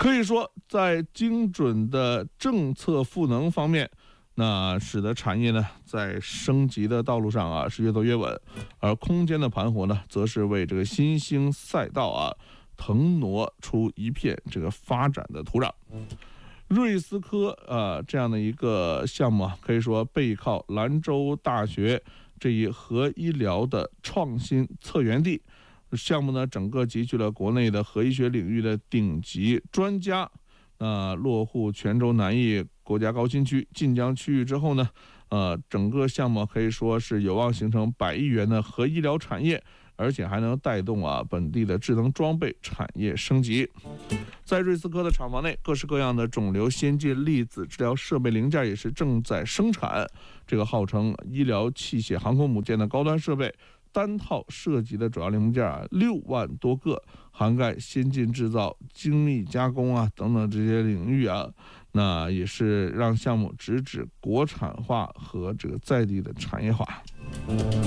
可以说，在精准的政策赋能方面，那使得产业呢在升级的道路上是越走越稳，而空间的盘活呢，则是为这个新兴赛道腾挪出一片这个发展的土壤。瑞思科这样的一个项目可以说背靠兰州大学这一核医疗的创新策源地。项目呢，整个集聚了国内的核医学领域的顶级专家。落户泉州南翼国家高新区晋江区域之后呢，整个项目可以说是有望形成100亿元的核医疗产业，而且还能带动本地的智能装备产业升级。在瑞思科的厂房内，各式各样的肿瘤先进粒子治疗设备零件也是正在生产。这个号称医疗器械航空母舰的高端设备，单套涉及的主要零部件6万多个，涵盖先进制造、精密加工等等这些领域那也是让项目直指国产化和这个在地的产业化。